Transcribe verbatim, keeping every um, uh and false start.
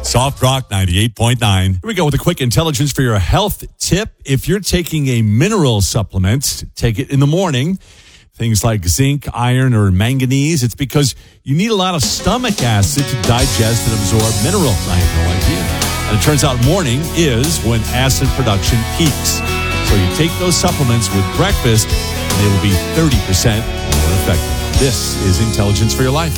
Soft Rock ninety-eight point nine. Here we go with a quick intelligence for your health tip. If you're taking a mineral supplement, take it in the morning. Things like zinc, iron, or manganese. It's because you need a lot of stomach acid to digest and absorb minerals. I had no idea. And it turns out morning is when acid production peaks. So you take those supplements with breakfast, and they will be thirty percent more effective. This is Intelligence for Your Life.